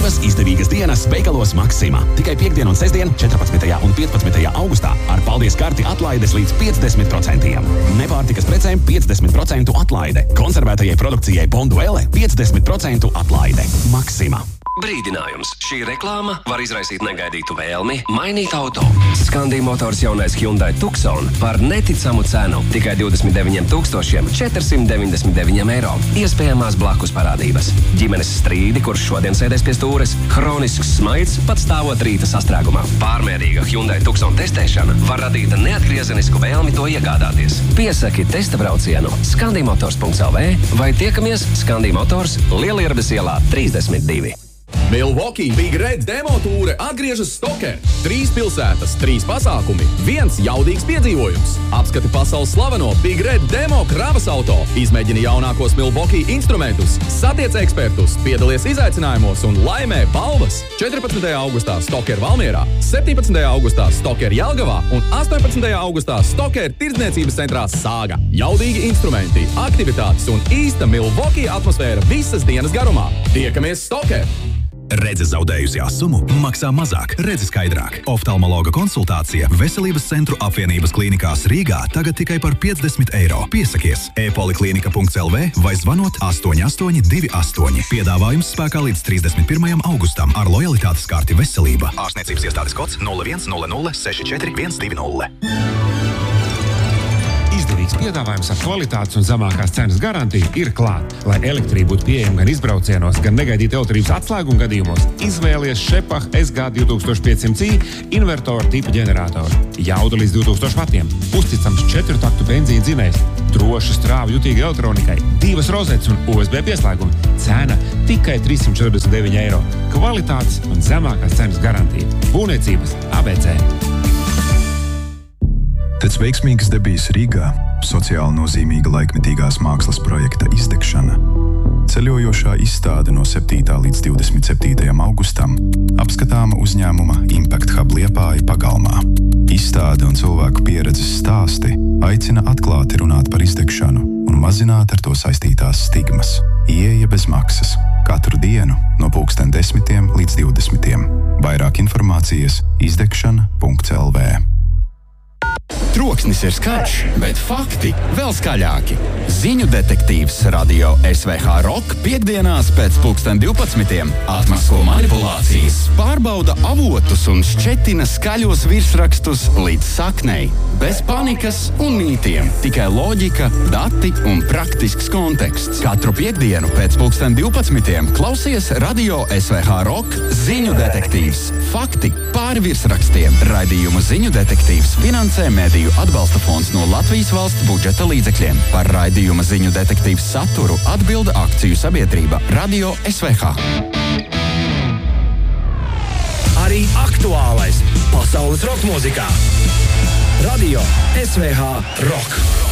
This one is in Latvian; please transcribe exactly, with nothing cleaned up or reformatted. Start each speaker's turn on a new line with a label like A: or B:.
A: Divas izdevīgas dienas veikalos Maxima. Tikai piekdien un sestdien, četrpadsmitajā un piecpadsmitajā augustā ar paldies karti atlaides līdz piecdesmit procentiem. Nepārtikas precēm piecdesmit procentu atlaide. Konservētajai produkcijai Bonduelle piecdesmit procentu atlaide. Maxima.
B: Brīdinājums. Šī reklāma var izraisīt negaidītu vēlmi mainīt auto. Scandi Motors jaunais Hyundai Tucson par neticamu cenu tikai divdesmit deviņiem tūkstošiem četrsimt deviņdesmit deviņiem eiro. Iespējamās blakus parādības. Ģimenes strīdi, kurš šodien sēdēs pie stūres, hronisks smaids, pat stāvot rīta sastrēgumā. Pārmērīga Hyundai Tucson testēšana var radīt neatgriezenisku vēlmi to iegādāties. Piesaki testa braucienu scandi motors punkts el vē vai tiekamies Scandi Motors Lielierbes ielā trīsdesmit divi.
C: Milwaukee Big Red demo tūre atgriežas Stoker. Trīs pilsētas, trīs pasākumi, viens jaudīgs piedzīvojums. Apskati pasaules slaveno Big Red demo kravas auto. Izmēģini jaunākos Milwaukee instrumentus, satiec ekspertus, piedalies izaicinājumos un laimē balvas. četrpadsmitajā augustā Stoker Valmierā, septiņpadsmitajā augustā Stoker Jelgavā un astoņpadsmitajā augustā Stoker tirdzniecības centrā Sāga. Jaudīgi instrumenti, aktivitātes un īsta Milwaukee atmosfēra visas dienas garumā. Tiekamies Stoker!
D: Redzes zaudējusi asumu, maksā mazāk, redzi skaidrāk. Oftalmologa konsultācija Veselības centru apvienības klīnikās Rīgā tagad tikai par piecdesmit eiro. Piesakies e-poliklinika punkts el vē vai zvanot astoņi astoņi divi astoņi. Piedāvājums spēkā līdz trīsdesmit pirmajam augustam ar lojalitātes karti Veselība. Ārstniecības iestādes kods nulle viens nulle nulle seši četri viens divi nulle.
E: Izdevīgs piedāvājums ar kvalitātes un zemākās cenas garantiju ir klāt. Lai elektrība būtu pieejama gan izbraucienos, gan negaidīt elektrības atslēguma gadījumos, izvēlies Šepah S G divtūkstoš piecsimt i invertoru tipa ģeneratoru. Jauda līdz divtūkstošiem vatiem, uzticams četru taktu benzīna dzinējs, droša strāvu jutīga elektronikai, divas rozetes un U S B pieslēgumi. Cena tikai trīssimt četrdesmit deviņi eiro. Kvalitātes un zemākās cenas garantija. Būvniecības A B C.
F: Pēc veiksmīgas debijas Rīgā sociāli nozīmīga laikmetīgās mākslas projekta izdegšana. Ceļojošā izstāde no septītā līdz divdesmit septītajam augustam apskatāma uzņēmuma Impact Hub Liepāja pagalmā. Izstāde un cilvēku pieredzes stāsti aicina atklāti runāt par izdegšanu un mazināt ar to saistītās stigmas. Ieeja bez maksas. Katru dienu no pulksten desmitiem līdz divdesmitiem. Vairāk informācijas izdegšana punkts el vē.
A: Troksnis ir skaļš, bet fakti vēl skaļāki. Ziņu detektīvs Radio S V H Rock piekdienās pēc pulksten divpadsmitiem atmasko manipulācijas, pārbauda avotus un šķetina skaļos virsrakstus līdz saknei. Bez panikas un mītiem, tikai loģika, dati un praktisks konteksts. Katru piekdienu pēc pulksten divpadsmitiem klausies Radio S V H Rock Ziņu detektīvs. Fakti pāri virsrakstiem. Raidījumu Ziņu detektīvs finansē Mediju atbalsta fonds no Latvijas valsts budžeta līdzekļiem. Par raidījuma Ziņu detektīvs saturu atbilda akciju sabiedrība Radio S V H.
G: Arī aktuālais pasaules roka mūzikā. Radio S V H Rock.